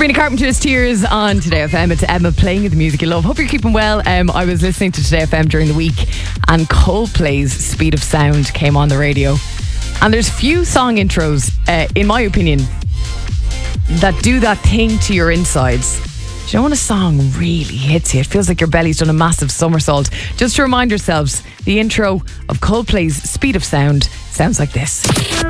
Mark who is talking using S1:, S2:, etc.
S1: Sabrina Carpenter's Tears on Today FM. It's Emma playing the music you love. Hope you're keeping well. I was listening to Today FM during the week and Coldplay's Speed of Sound came on the radio. And there's few song intros, in my opinion, that do that thing to your insides. Do you know when a song really hits you? It feels like your belly's done a massive somersault. Just to remind yourselves, the intro of Coldplay's Speed of Sound sounds like this.